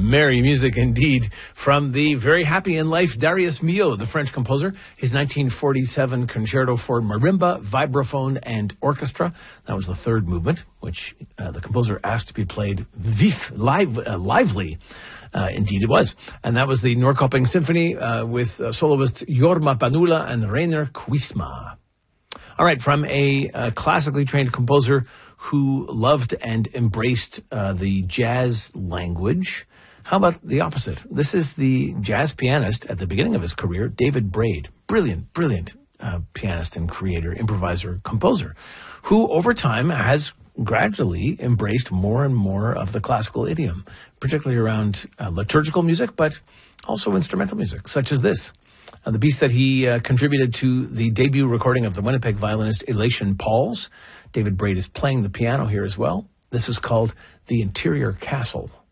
merry music indeed from the very happy in life Darius Milhaud, the French composer. His 1947 Concerto for Marimba, Vibraphone, and Orchestra. That was the third movement, which the composer asked to be played lively. Indeed it was. And that was the Norrköping Symphony with soloists Jorma Panula and Rainer Quisma. All right, from a classically trained composer who loved and embraced the jazz language. How about the opposite? This is the jazz pianist at the beginning of his career, David Braid. Brilliant pianist and creator, improviser, composer, who over time has gradually embraced more and more of the classical idiom, particularly around liturgical music, but also instrumental music, such as this. The piece that he contributed to the debut recording of the Winnipeg violinist Elation Pauls. David Braid is playing the piano here as well. This is called The Interior Castle.